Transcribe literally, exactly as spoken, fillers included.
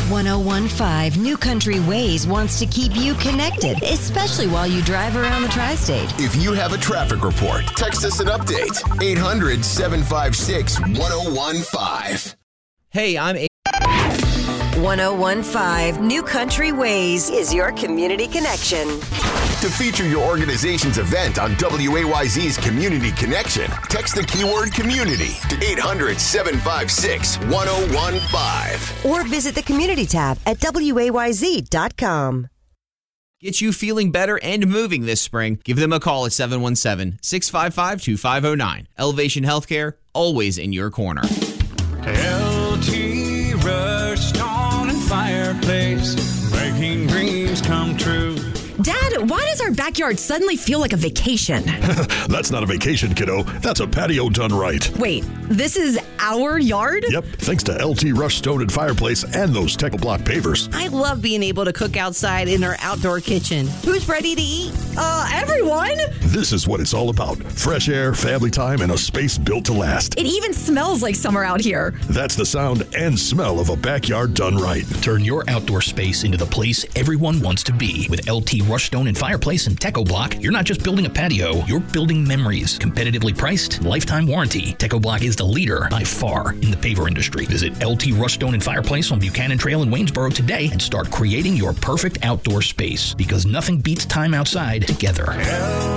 one oh one five New Country Ways wants to keep you connected, especially while you drive around the tri-state. If you have a traffic report, text us an update. eight hundred, seven five six, one oh one five. Hey, I'm a- one oh one five New Country Ways is your community connection. To feature your organization's event on W A Y Z's Community Connection, text the keyword community to eight hundred, seven five six, one oh one five. Or visit the community tab at W A Y Z dot com. Get you feeling better and moving this spring. Give them a call at seven one seven, six five five, two five oh nine. Elevation Healthcare, always in your corner. L T Rush Stone and Fireplace, making dreams come true. Dad, why does our backyard suddenly feel like a vacation? That's not a vacation, kiddo. That's a patio done right. Wait, this is our yard? Yep, thanks to L T Rush Stone and Fireplace and those Techo Block pavers. I love being able to cook outside in our outdoor kitchen. Who's ready to eat? Uh, everyone? This is what it's all about. Fresh air, family time, and a space built to last. It even smells like summer out here. That's the sound and smell of a backyard done right. Turn your outdoor space into the place everyone wants to be. With L T Rush Stone and Fireplace and Techo Block, you're not just building a patio, you're building memories. Competitively priced, lifetime warranty. Techo Block is the leader by far in the paver industry. Visit L T Rush Stone and Fireplace on Buchanan Trail in Waynesboro today and start creating your perfect outdoor space, because nothing beats time outside together.